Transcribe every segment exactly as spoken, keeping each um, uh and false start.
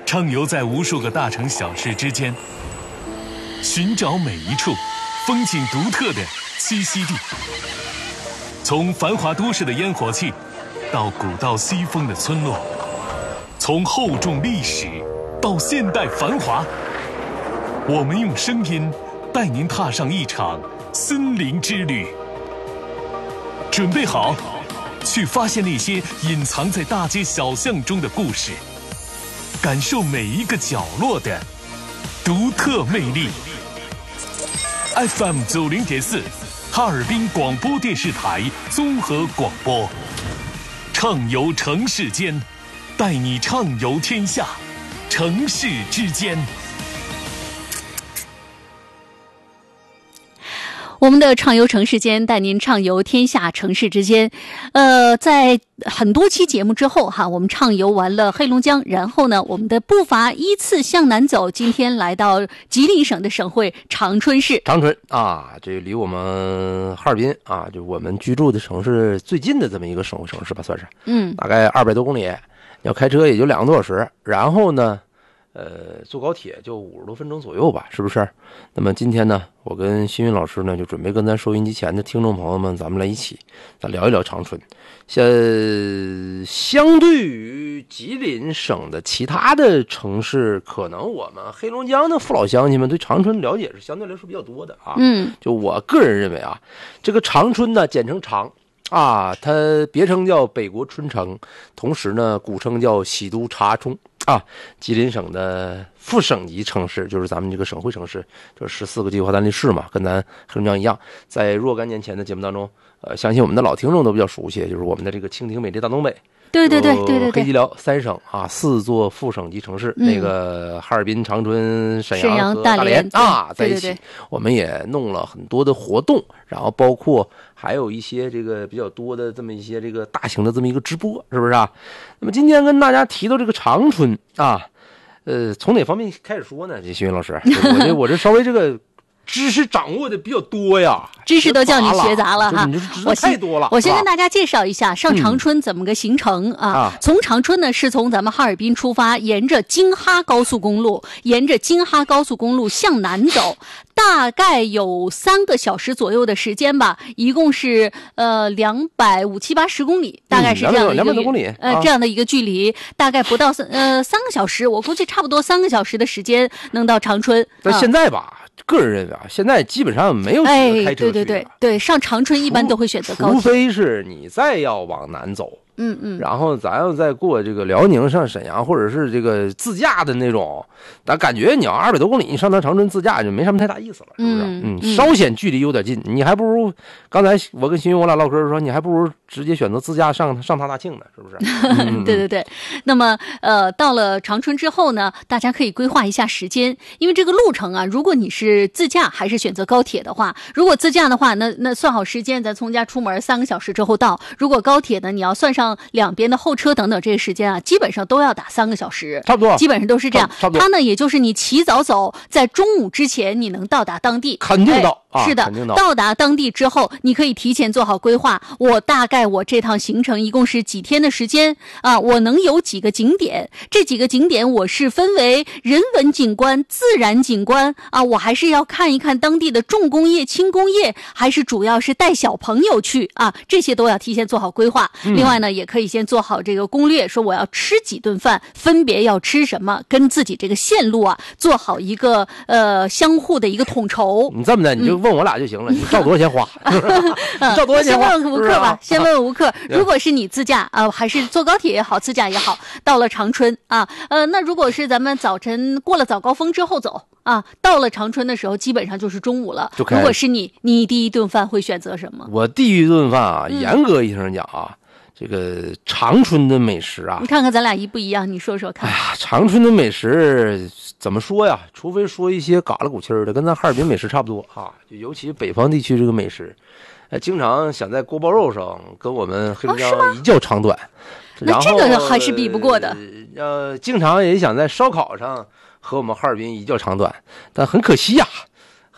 畅游在无数个大城小市之间，寻找每一处风景独特的栖息地。从繁华都市的烟火气，到古道西风的村落，从厚重历史到现代繁华，我们用声音带您踏上一场森林之旅。准备好，去发现那些隐藏在大街小巷中的故事，感受每一个角落的独特魅力。F M 九零点四，哈尔滨广播电视台综合广播，畅游城市间，带你畅游天下，城市之间。 我们的畅游城市间，带您畅游天下城市之间。呃，在很多期节目之后哈，我们畅游完了黑龙江，然后呢，我们的步伐依次向南走，今天来到吉林省的省会长春市。 长春啊，这离我们哈尔滨啊，就我们居住的城市最近的这么一个省会城市吧，算是。 嗯， 大概二百多公里，要开车也就两个多小时。然后呢，呃，坐高铁就五十多分钟左右吧，是不是？那么今天呢，我跟新云老师呢，就准备跟咱收音机前的听众朋友们，咱们来一起，咱聊一聊长春。像相对于吉林省的其他的城市，可能我们黑龙江的父老乡亲们对长春了解是相对来说比较多的啊。 嗯， 就我个人认为啊，这个长春呢，简称长。啊，它别称叫北国春城，同时呢，古称叫喜都查冲啊。吉林省的副省级城市，就是咱们这个省会城市，就是十四个计划单立市嘛，跟咱黑龙江一样。在若干年前的节目当中，呃，相信我们的老听众都比较熟悉，就是我们的这个蜻蜓美丽大东北。 对对对对对对， 黑吉辽三省啊，四座副省级城市，嗯、那个哈尔滨、长春、沈阳和大连啊，在一起，我们也弄了很多的活动，然后包括还有一些这个比较多的这么一些这个大型的这么一个直播，是不是啊？那么今天跟大家提到这个长春啊，呃，从哪方面开始说呢？这新云老师，我这我这稍微这个。知识掌握的比较多呀， 知识都叫你学杂了哈。 我太多了。 我先跟大家介绍一下上长春怎么个行程、嗯、啊。从长春呢是从咱们哈尔滨出发，沿着京哈高速公路，沿着京哈高速公路向南走，大概有三个小时左右的时间吧，一共是呃两百五七八十公里，大概是这样的一个、嗯、两百多公里，呃、啊、这样的一个距离，大概不到三呃三个小时，我估计差不多三个小时的时间能到长春。 但现在吧。啊个人认为啊，现在基本上没有几个开车去、 哎、对对对对，上长春一般都会选择高铁， 除非是你再要往南走， 嗯嗯， 然后咱要再过这个辽宁上沈阳，或者是这个自驾的那种，但感觉你要二百多公里，你上趟长春自驾就没什么太大意思了，是不是？嗯，嗯稍显距离有点近，你还不如刚才我跟新云我俩唠嗑说，你还不如直接选择自驾上上趟大庆呢，是不是？ 嗯、对对对。那么呃，到了长春之后呢，大家可以规划一下时间，因为这个路程啊，如果你是自驾还是选择高铁的话，如果自驾的话，那那算好时间，咱从家出门三个小时之后到；如果高铁呢，你要算上两边的候车等等这些时间啊，基本上都要打三个小时， 差不多， 基本上都是这样。 差不多。 它呢，也就是你起早走，在中午之前你能到达当地， 肯定到。 哎、是的， 肯定到。 到达当地之后，你可以提前做好规划。我大概我这趟行程一共是几天的时间啊？我能有几个景点？这几个景点我是分为人文景观、自然景观啊，我还是要看一看当地的重工业、轻工业，还是主要是带小朋友去啊？这些都要提前做好规划。嗯、另外呢，也可以先做好这个攻略，说我要吃几顿饭，分别要吃什么，跟自己这个线路啊做好一个呃相互的一个统筹。 你这么的，你就问我俩就行了，嗯、你照多少钱花？你照多少钱花？ 先问问吴克吧，先问问吴克。如果是你自驾啊、呃，还是坐高铁也好，自驾也好，到了长春啊，呃，那如果是咱们早晨过了早高峰之后走啊，到了长春的时候，基本上就是中午了。如果是你，你第一顿饭会选择什么？ 我第一顿饭啊，严格意义上讲啊。嗯这个长春的美食啊， 你看看咱俩一不一样？你说说看。 哎呀，长春的美食怎么说呀？除非说一些嘎啦鼓气儿的，跟咱哈尔滨美食差不多啊。就尤其北方地区这个美食，哎，经常想在锅包肉上跟我们黑龙江一较长短。哦、 那这个还是比不过的。 呃，经常也想在烧烤上和我们哈尔滨一较长短，但很可惜呀、啊。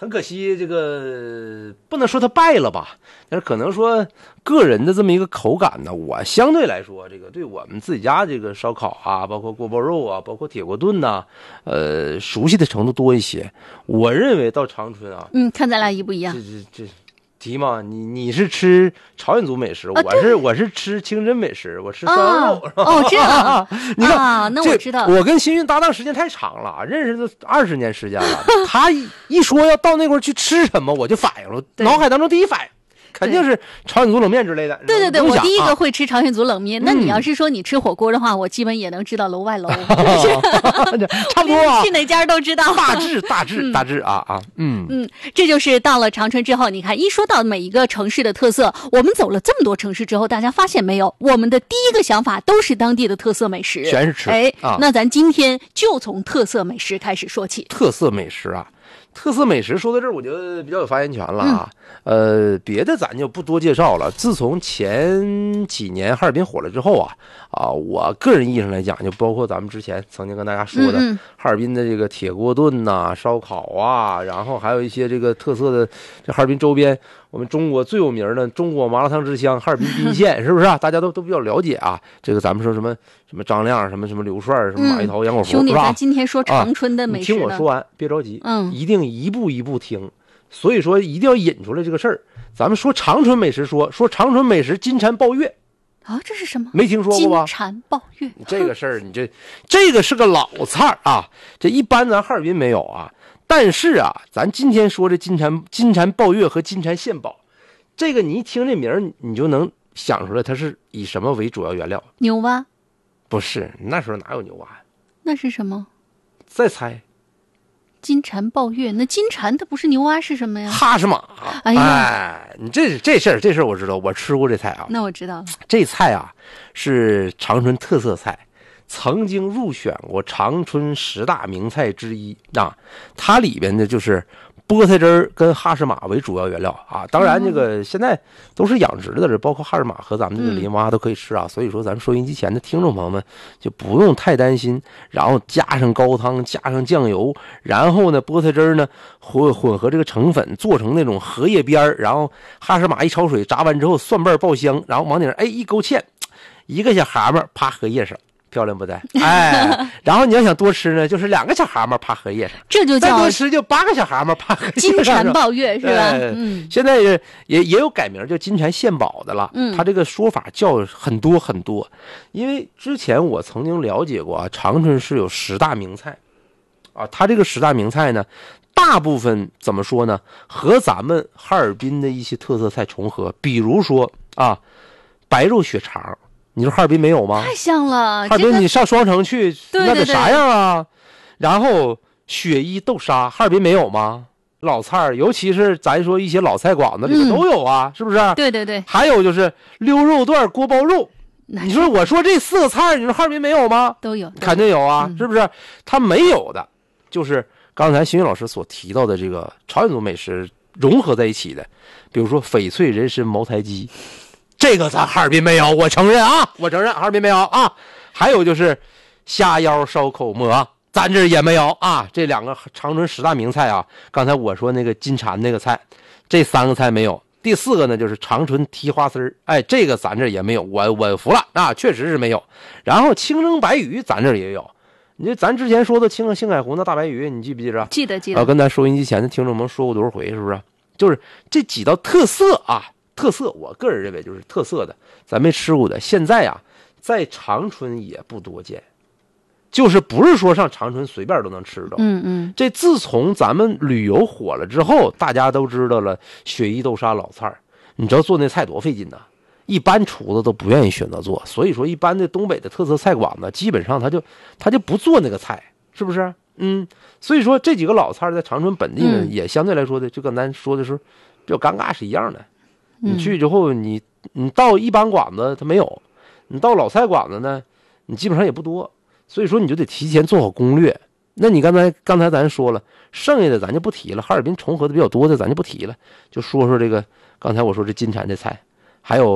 很可惜，这个不能说它败了吧，但是可能说个人的这么一个口感呢，我相对来说，这个对我们自己家这个烧烤啊，包括锅包肉啊，包括铁锅炖呐、啊，呃，熟悉的程度多一些。我认为到长春啊， 嗯，看咱俩一不一样？ 这这这。提嘛，你你是吃朝鲜族美食，啊、我是我是吃清真美食，我吃涮羊肉，是吧？ 哦，这样， 你看， 啊，那我知道， 我跟新运搭档时间太长了，认识都二十年时间了。他一一说要到那块去吃什么，我就反应了，脑海当中第一反应肯定是朝鲜族冷面之类的。 对对对，我第一个啊、 会吃朝鲜族冷面。那你要是说你吃火锅的话，我基本也能知道楼外楼， 差不多啊， 去哪家都知道。 大致大致大致啊啊，嗯嗯，这就是到了长春之后，你看一说到每一个城市的特色，我们走了这么多城市之后，大家发现没有，我们的第一个想法都是当地的特色美食， 全是吃。 哎， 啊、 那咱今天就从特色美食开始说起。 特色美食啊。特色美食说到这儿，我就比较有发言权了啊。嗯、呃，别的咱就不多介绍了。自从前几年哈尔滨火了之后啊，啊，我个人意义上来讲，就包括咱们之前曾经跟大家说的嗯嗯哈尔滨的这个铁锅炖呐、啊、烧烤啊，然后还有一些这个特色的这哈尔滨周边，我们中国最有名的中国麻辣烫之乡哈尔滨彬县，是不是啊？大家都都比较了解啊。这个咱们说什么什么张亮，什么什么刘帅，什么马一涛、杨果福， 兄弟， 是吧？ 咱今天说长春的美食、 啊，你听我说完，别着急， 嗯， 一定一步一步听。所以说，一定要引出来这个事儿。咱们说长春美食说，说说长春美食金蝉抱月啊，这是什么？ 没听说过吧？ 金蝉抱月， 这个事儿，你这这个是个老菜啊，这一般咱哈尔滨没有啊。但是啊，咱今天说这金蝉金蝉抱月和金蝉献宝，这个你一听这名儿，你就能想出来它是以什么为主要原料？ 牛蛙？ 不是，那时候哪有牛蛙呀？ 那是什么？ 再猜。 金蝉抱月，那金蝉它不是牛蛙是什么呀？ 哈什马。 哎呀， 哎，你这这事儿，这事儿我知道，我吃过这菜啊。 那我知道了， 这菜啊是长春特色菜，曾经入选过长春十大名菜之一啊。它里边的就是菠菜汁儿跟哈什马为主要原料啊。当然，这个现在都是养殖的，这包括哈什马和咱们这个林蛙都可以吃啊。所以说，咱们收音机前的听众朋友们就不用太担心。然后加上高汤，加上酱油，然后呢，菠菜汁儿呢混混合这个成粉，做成那种荷叶边儿，然后哈什马一焯水，炸完之后蒜瓣爆香，然后往顶上哎一勾芡，一个小蛤蟆趴荷叶上。漂亮不对，哎，然后你要想多吃呢，就是两个小蛤蟆趴荷叶上， 这就叫再多吃就八个小蛤蟆趴荷叶上。 金蝉抱月是吧？ 嗯，现在也也也有改名叫金蝉献宝的了。 嗯， 它这个说法叫很多很多，因为之前我曾经了解过啊，长春是有十大名菜，啊，它这个十大名菜呢，大部分怎么说呢，和咱们哈尔滨的一些特色菜重合，比如说啊，白肉血肠。你说哈尔滨没有吗？ 太像了， 哈尔滨你上双城去， 这个、 那得啥样啊？然后雪衣豆沙，哈尔滨没有吗？老菜儿，尤其是咱说一些老菜馆子里面都有啊，嗯、是不是？ 对对对。 还有就是溜肉段、锅包肉，你说我说这四个菜，你说哈尔滨没有吗？ 都有， 肯定有啊， 嗯、 是不是？它没有的，就是刚才邢云老师所提到的这个朝鲜族美食融合在一起的，比如说翡翠人参茅台鸡。这个咱哈尔滨没有，我承认啊，我承认哈尔滨没有啊。还有就是虾腰烧口蘑，咱这也没有啊。这两个长春十大名菜啊，刚才我说那个金蝉那个菜，这三个菜没有。第四个呢就是长春蹄花丝儿，哎，这个咱这也没有，我我服了啊，确实是没有。然后清蒸白鱼咱这也有，你咱之前说的青青海湖那大白鱼，你记不记着？ 记得记得。 啊，跟咱收音机前的听众们说过多少回，是不是？就是这几道特色啊。特色，我个人认为就是特色的，咱没吃过的，现在啊，在长春也不多见，就是不是说上长春随便都能吃到。 嗯嗯。 这自从咱们旅游火了之后，大家都知道了雪衣豆沙老菜，你知道做那菜多费劲呐，一般厨子都不愿意选择做，所以说一般的东北的特色菜馆子，基本上他就他就不做那个菜，是不是？嗯，所以说这几个老菜在长春本地呢， 嗯、 也相对来说的，就跟咱说的时候比较尴尬是一样的。你去之后，你你到一般馆子它没有，你到老菜馆子呢，你基本上也不多，所以说你就得提前做好攻略。那你刚才刚才咱说了，剩下的咱就不提了，哈尔滨重合的比较多的咱就不提了，就说说这个刚才我说这金蝉这菜，还有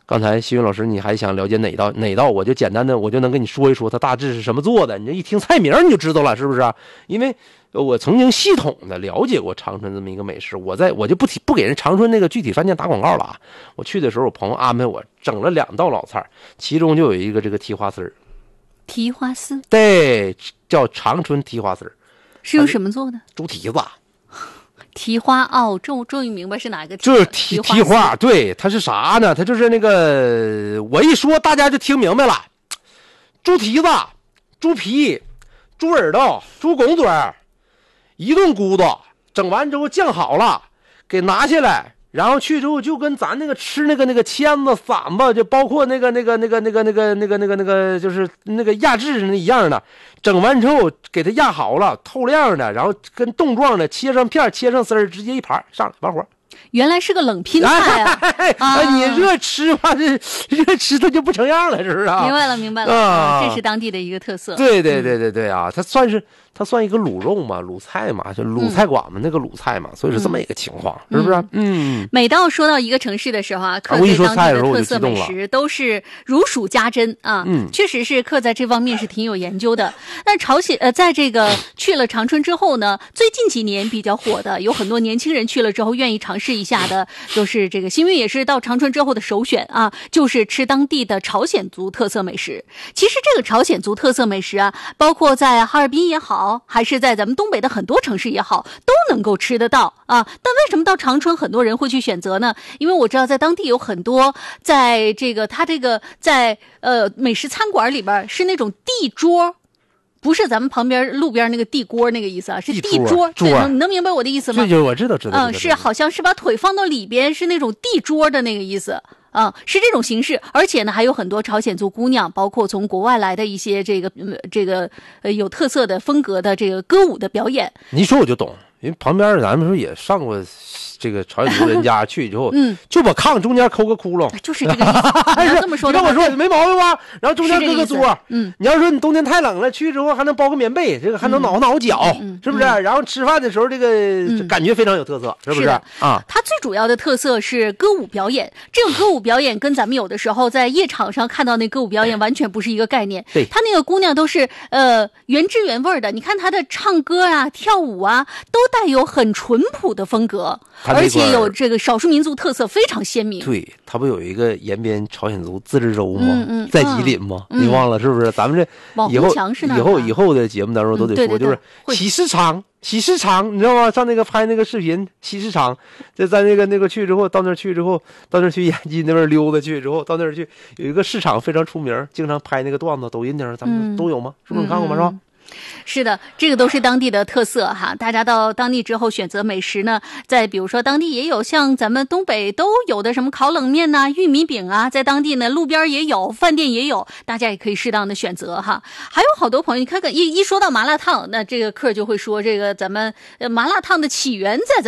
刚才新云老师，你还想了解哪道哪道？我就简单的，我就能跟你说一说它大致是什么做的。你这一听菜名你就知道了，是不是啊？因为我曾经系统的了解过长春这么一个美食，我在我就不提不给人长春那个具体饭店打广告了啊。我去的时候，我朋友安排我整了两道老菜，其中就有一个这个蹄花丝儿。 蹄花丝， 对，叫长春蹄花丝儿， 是用什么做的？ 猪蹄子。 蹄花哦，终终于明白是哪个蹄， 就是蹄蹄花，对，它是啥呢？它就是那个，我一说大家就听明白了，猪蹄子、猪皮、猪耳朵、猪拱嘴，一顿咕嘟，整完之后酱好了，给拿下来，然后去之后就跟咱那个吃那个那个签子、馓子，就包括那个那个那个那个那个那个那个那个就是那个压制那一样的。整完之后给它压好了，透亮的，然后跟冻状的切上片，切上丝儿，直接一盘上来完活。 原来是个冷拼菜啊！ 哎啊你热吃吧，这热吃它就不成样了，是不是啊？ 明白了，明白了，啊、这是当地的一个特色。 对对对对对啊，它算是它算一个卤肉嘛，卤菜嘛，就卤菜馆嘛，嗯、那个卤菜嘛，所以是这么一个情况，嗯、是不是？嗯。 每到说到一个城市的时候啊，客对当地的特色美食都是如数家珍啊。嗯，确实是客在这方面是挺有研究的。但朝鲜呃，在这个去了长春之后呢，最近几年比较火的，有很多年轻人去了之后愿意尝试一下的，就是这个新运也是到长春之后的首选啊，就是吃当地的朝鲜族特色美食。其实这个朝鲜族特色美食啊，包括在哈尔滨也好，还是在咱们东北的很多城市也好，都能够吃得到啊。但为什么到长春很多人会去选择呢？因为我知道在当地有很多，在这个他这个在呃美食餐馆里边是那种地桌。不是咱们旁边路边那个地锅那个意思啊，是地桌。 桌， 你能明白我的意思吗？ 这就我知道，知道。 嗯，是好像是把腿放到里边，是那种地桌的那个意思。啊、嗯，是这种形式，而且呢，还有很多朝鲜族姑娘，包括从国外来的一些这个、呃、这个呃有特色的风格的这个歌舞的表演。 你一说我就懂，因为旁边咱们说也上过这个朝鲜族人家去之后，嗯，就把炕中间抠个窟窿， 就是这个意思。你要这么说的话， 你跟我说没毛病吧？然后中间搁个桌， 嗯， 你要说你冬天太冷了，去之后还能包个棉被，这个还能挠挠脚，嗯、是不是、嗯？然后吃饭的时候，这个、嗯、感觉非常有特色，是不是？ 是啊， 它最主要的特色是歌舞表演。这个歌舞表演跟咱们有的时候在夜场上看到那歌舞表演完全不是一个概念。 对， 他那个姑娘都是呃原汁原味的，你看她的唱歌啊、跳舞啊，都带有很淳朴的风格，而且有这个少数民族特色非常鲜明。 对，他不有一个延边朝鲜族自治州吗？ 嗯嗯、 在吉林吗？ 嗯、 你忘了是不是？咱们这以后以后以后的节目当中都得说， 嗯、对对对就是喜事场。喜事场，你知道吗？上那个拍那个视频，喜事场，就在那个那个去之后，到那儿去之后，到那儿去延吉那边溜达去之后，到那儿去有一个市场非常出名，经常拍那个段子，抖音上咱们都有吗？嗯、是不是你看过吗？是吧？ 是的，这个都是当地的特色哈。大家到当地之后选择美食呢，在比如说当地也有像咱们东北都有的什么烤冷面呐、啊、玉米饼啊，在当地呢路边也有，饭店也有，大家也可以适当的选择哈。还有好多朋友，你看看一一说到麻辣烫，那这个客就会说这个咱们麻辣烫的起源在咱们